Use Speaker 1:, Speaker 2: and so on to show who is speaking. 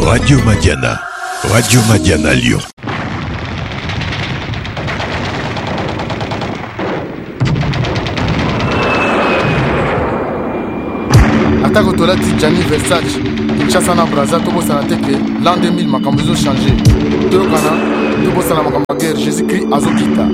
Speaker 1: Radio Madiana. Radio Madiana Lyon.
Speaker 2: Atako tolati Gianni Versace Kinshasa na Braza tobosana teke l'an 2000 makambo ezo changer toyokana tobosana makambo ya guerre Jésus-Christ azokita